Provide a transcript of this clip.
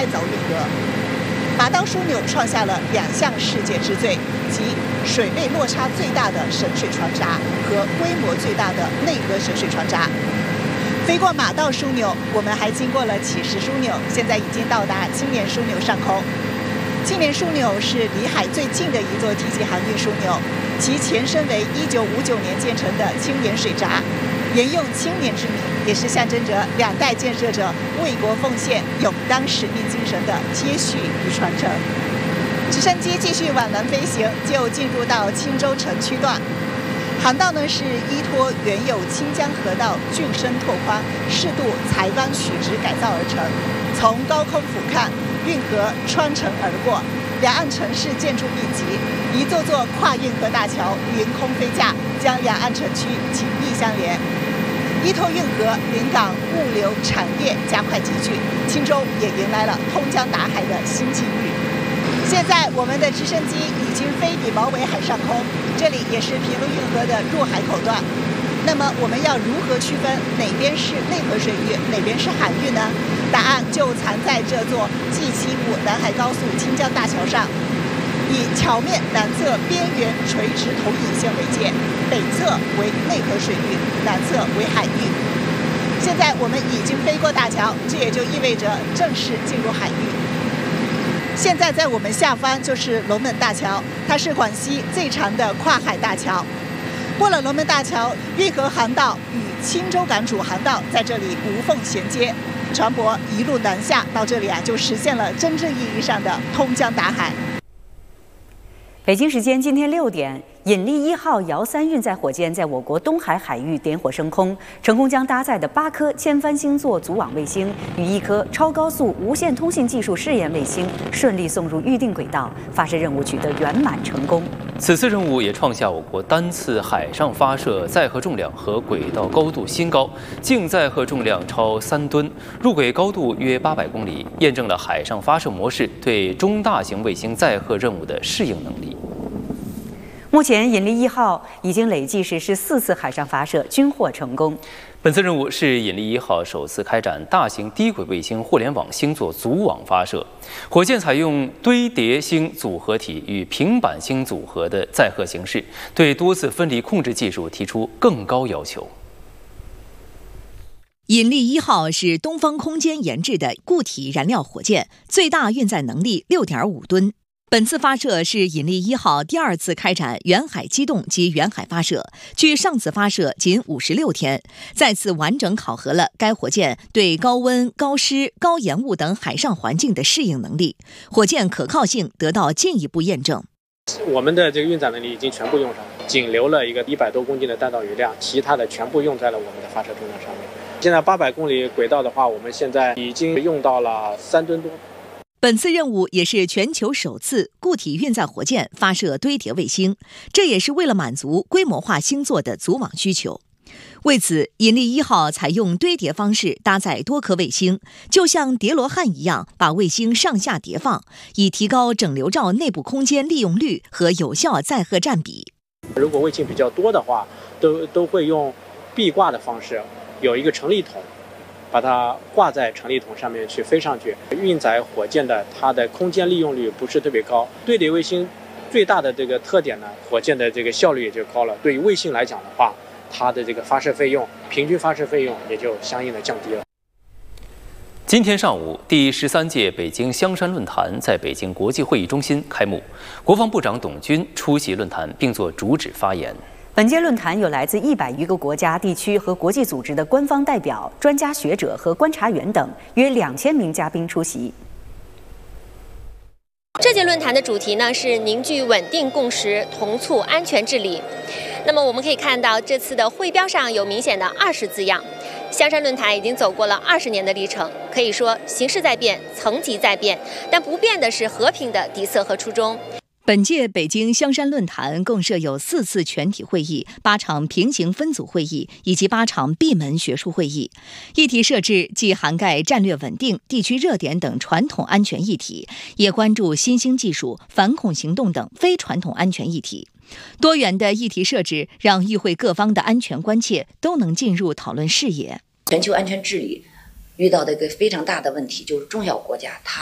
开凿运河。马道枢纽创下了2项世界之最，即水位落差最大的深水船闸和规模最大的内河深水船闸。飞过马道枢纽，我们还经过了启石枢纽，现在已经到达青年枢纽上空。青年枢纽是离海最近的一座梯级航运枢纽，其前身为1959年建成的青年水闸，沿用青年之名，也是象征着2代建设者为国奉献、勇当使命精神的接续与传承。直升机继续往南飞行，就进入到青州城区段。航道呢是依托原有清江河道浚深拓宽、适度裁弯曲直改造而成。从高空俯瞰，运河穿城而过，两岸城市建筑密集，一座座跨运河大桥凌空飞架，将两岸城区紧密相连。依托运河，临港物流产业加快集聚，青州也迎来了通江达海的新机遇。现在我们的直升机已经飞抵毛尾海上空，这里也是平陆运河的入海口段。那么我们要如何区分哪边是内河水域，哪边是海域呢？答案就藏在这座 G75南海高速清江大桥上，以桥面南侧边缘垂直投影线为界，北侧为内河水域，南侧为海域。现在我们已经飞过大桥，这也就意味着正式进入海域。现在在我们下方就是龙门大桥，它是广西最长的跨海大桥。过了龙门大桥，运河航道与青州港主航道在这里无缝衔接，船舶一路南下，到这里就实现了真正意义上的通江达海。 北京时间今天6点，引力1号遥3运载火箭在我国东海海域点火升空，成功将搭载的8颗千帆星座组网卫星与1颗超高速无线通信技术试验卫星顺利送入预定轨道，发射任务取得圆满成功。 此次任务也创下我国单次海上发射载荷重量和轨道高度新高，净载荷重量超3吨，入轨高度约800公里，验证了海上发射模式对中大型卫星载荷任务的适应能力。 目前，引力1号已经累计实施4次海上发射，均获成功。 本次任务是引力1号首次开展大型低轨卫星互联网星座组网发射。火箭采用堆叠星组合体与平板星组合的载荷形式，对多次分离控制技术提出更高要求。 引力1号是东方空间研制的固体燃料火箭，最大运载能力6.5吨。本次发射是引力1号第2次开展远海机动及远海发射，距上次发射仅56天，再次完整考核了该火箭对高温、高湿、高盐雾等海上环境的适应能力，火箭可靠性得到进一步验证。 我们的这个运载能力已经全部用上了，仅留了一个100多公斤的弹道余量，其他的全部用在了我们的发射重量上面。现在800公里轨道的话，我们现在已经用到了3吨多。 本次任务也是全球首次固体运载火箭发射堆叠卫星，这也是为了满足规模化星座的组网需求。为此，引力1号采用堆叠方式搭载多颗卫星，就像叠罗汉一样，把卫星上下叠放，以提高整流罩内部空间利用率和有效载荷占比。 如果卫星比较多的话，都会用壁挂的方式，有一个成力筒，把它挂在成力筒上面去飞上去。运载火箭的它的空间利用率不是特别高，堆叠卫星最大的这个特点呢，火箭的这个效率也就高了。对于卫星来讲的话，它的这个发射费用，平均发射费用也就相应的降低了。 今天上午，第13届北京香山论坛在北京国际会议中心开幕，国防部长董军出席论坛并作主旨发言。 本届论坛有来自100余个国家、地区和国际组织的官方代表、专家学者和观察员等约2000名嘉宾出席。 这届论坛的主题呢是凝聚稳定共识，同促安全治理。那么我们可以看到，这次的会标上有明显的20字样。香山论坛已经走过了20年的历程，可以说形势在变，层级在变，但不变的是和平的底色和初衷。 本届北京香山论坛共设有4次全体会议、8场平行分组会议以及8场闭门学术会议。议题设置既涵盖战略稳定、地区热点等传统安全议题，也关注新兴技术、反恐行动等非传统安全议题。多元的议题设置让与会各方的安全关切都能进入讨论视野。 全球安全治理遇到的一个非常大的问题，就是重要国家它